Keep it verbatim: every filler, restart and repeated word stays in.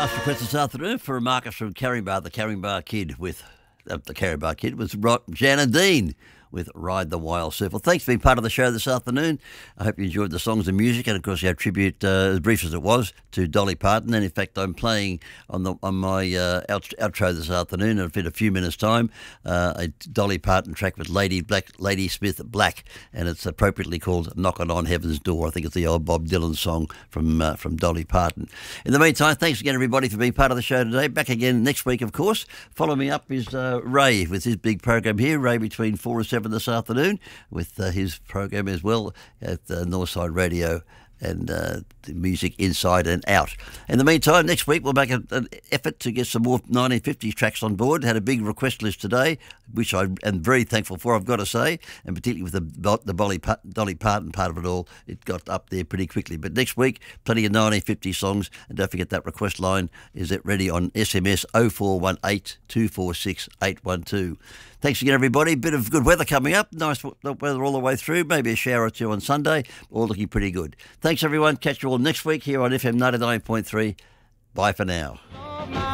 Last request this afternoon for Marcus from Caringbah, the Caringbah Kid with uh, the Caringbah Kid was Jan and Dean with Ride the Wild Surf. Well, thanks for being part of the show this afternoon. I hope you enjoyed the songs and music, and of course our tribute, uh, as brief as it was, to Dolly Parton. And in fact, I'm playing on the on my uh, out, outro this afternoon in a few minutes' time uh, a Dolly Parton track with Lady Black, Lady Smith Black, and it's appropriately called "Knocking on Heaven's Door." I think it's the old Bob Dylan song from uh, from Dolly Parton. In the meantime, thanks again everybody for being part of the show today. Back again next week, of course. Follow me up is uh, Ray with his big program here. Ray between four and seven this afternoon with uh, his program as well at uh, Northside Radio and uh, the music inside and out. In the meantime, next week we'll make a, an effort to get some more nineteen fifties tracks on board. Had a big request list today, which I am very thankful for, I've got to say, and particularly with the, the Dolly, Dolly Parton part of it all, it got up there pretty quickly. But next week, plenty of nineteen fifties songs, and don't forget that request line is it ready on S M S oh four one eight, two four six, eight one two. Thanks again, everybody. Bit of good weather coming up. Nice weather all the way through. Maybe a shower or two on Sunday. All looking pretty good. Thanks, everyone. Catch you all next week here on F M ninety-nine point three. Bye for now.